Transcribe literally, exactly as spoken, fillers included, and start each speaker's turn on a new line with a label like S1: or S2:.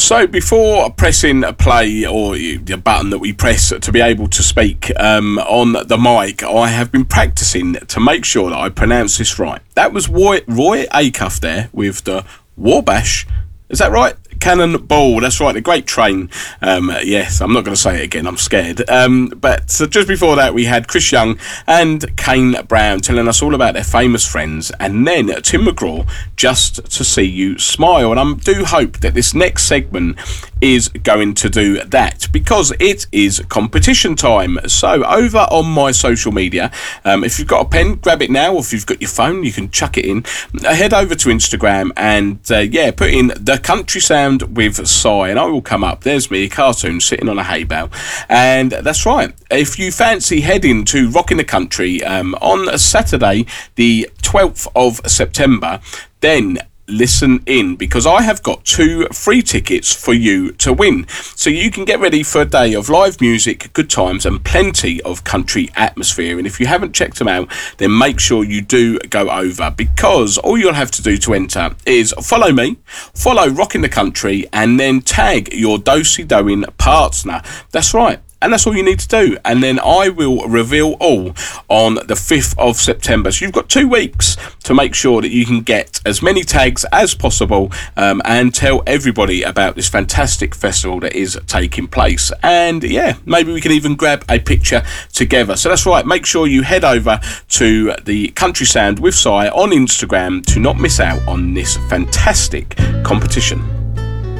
S1: So before pressing play, or the button that we press to be able to speak um, on the mic, I have been practicing to make sure that I pronounce this right. That was Roy, Roy Acuff there with the Wabash. Is that right? Cannonball, that's right, the Great Train. Um, yes, I'm not going to say it again, I'm scared. Um, but so just before that, we had Chris Young and Kane Brown telling us all about their famous friends, and then Tim McGraw, Just to See You Smile. And I do hope that this next segment is going to do that, because it is competition time. So over on my social media, um, if you've got a pen, grab it now, or if you've got your phone, you can chuck it in. Head over to Instagram and uh, yeah, put in The Country Sound with Cy, and I will come up. There's me, a cartoon sitting on a hay bale, and that's right. If you fancy heading to Rockin' the Country um, on Saturday the twelfth of September, then listen in, because I have got two free tickets for you to win, so you can get ready for a day of live music, good times, and plenty of country atmosphere. And if you haven't checked them out, then make sure you do go over, because all you'll have to do to enter is follow me, follow Rockin' the Country, and then tag your do-si doing partner. That's right. And that's all you need to do. And then I will reveal all on the fifth of September. So you've got two weeks to make sure that you can get as many tags as possible um, and tell everybody about this fantastic festival that is taking place. And yeah, maybe we can even grab a picture together. So that's right. Make sure you head over to the Country Sound with Cy on Instagram to not miss out on this fantastic competition.